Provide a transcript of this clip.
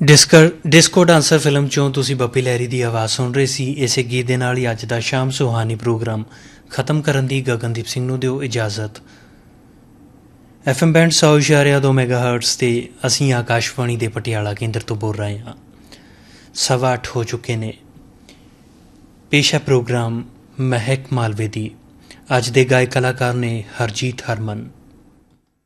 Disco dancer film 'ਚੋਂ ਤੁਸੀਂ ਬੱਪੀ ਲਹਿਰੀ ਦੀ ਆਵਾਜ਼ ਸੁਣ ਰਹੇ ਸੀ। ਇਸੇ ਗੀਤ ਦੇ ਨਾਲ ਹੀ ਅੱਜ ਦਾ ਸ਼ਾਮ ਸੁਹਾਨੀ ਪ੍ਰੋਗਰਾਮ ਖ਼ਤਮ ਕਰਨ ਦੀ ਗਗਨਦੀਪ ਸਿੰਘ ਨੂੰ ਦਿਓ ਇਜਾਜ਼ਤ। FM ਬੈਂਡ 100.2 ਮੈਗਾਹਰਟਜ਼ 'ਤੇ ਅਸੀਂ ਆਕਾਸ਼ਵਾਣੀ ਦੇ ਪਟਿਆਲਾ ਕੇਂਦਰ ਤੋਂ ਬੋਲ ਰਹੇ ਹਾਂ। 8:15 ਹੋ ਚੁੱਕੇ ਨੇ। ਪੇਸ਼ ਹੈ ਪ੍ਰੋਗਰਾਮ ਮਹਿਕ ਮਾਲਵੇ ਦੀ। ਅੱਜ ਦੇ ਗਾਇਕ ਕਲਾਕਾਰ ਨੇ ਹਰਜੀਤ ਹਰਮਨ।